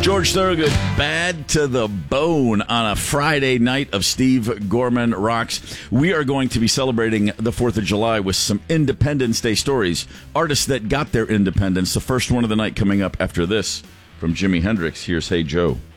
George Thorogood, Bad to the Bone on a Friday night of Steve Gorman Rocks. We are going to be celebrating the 4th of July with some Independence Day stories. Artists that got their independence. The first one of the night coming up after this from Jimi Hendrix. Here's Hey Joe.